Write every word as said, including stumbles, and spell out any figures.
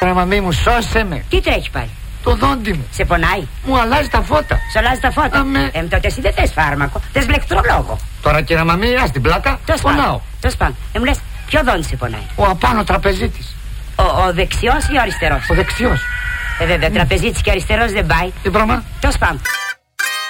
Κύριε μαμή μου, σώσε με. Τι τρέχει πάλι? Το δόντι μου. Σε πονάει? Μου αλλάζει τα φώτα. Σου αλλάζει τα φώτα? Αμέ. Ε, τότε εσύ δεν θες φάρμακο, θες πλεκτρολόγο. Τώρα κύριε μαμή, ας την πλάκα. Τόσο πονάω. Τόσο πάνω. Ε, μου λες, ποιο δόντι σε πονάει? Ο απάνω τραπεζίτης. Ο, ο δεξιός ή ο αριστερός? Ο δεξιός. Ε, βέβαια, τραπεζίτης και αριστερός δεν πάει. Τι πράγμα? Τόσο πάνω.